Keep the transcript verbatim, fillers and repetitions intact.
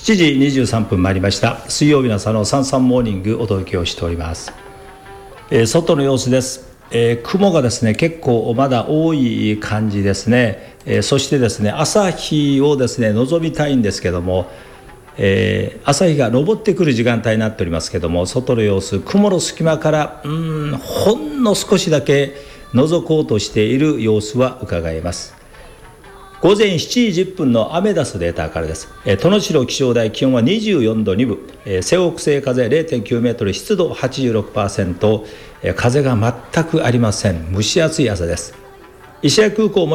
しちじにじゅうさんぷん回りました。水曜日の朝のサンサンモーニングお届けをしております。えー、外の様子です。えー、雲がですね結構まだ多い感じですね。えー、そしてですね朝日をですね望みたいんですけども、えー、朝日が昇ってくる時間帯になっておりますけども、外の様子、雲の隙間からうーんほんの少しだけ覗こうとしている様子は伺えます。午前しちじじゅっぷんのアメダスデータからです。えー、殿代気象台、気温はにじゅうよんどにぶ、えー、西北西風 れいてんきゅうメートル、湿度 はちじゅうろくパーセント、えー、風が全くありません。蒸し暑い朝です。石垣空港